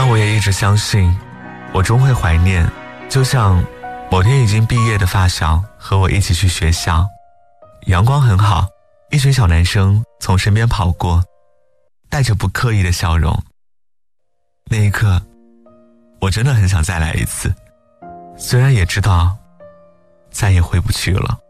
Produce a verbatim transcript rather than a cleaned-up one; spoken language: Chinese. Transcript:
我也一直相信，我终会怀念，就像某天已经毕业的发小和我一起去学校，阳光很好，一群小男生从身边跑过，带着不刻意的笑容。那一刻，我真的很想再来一次，虽然也知道再也回不去了。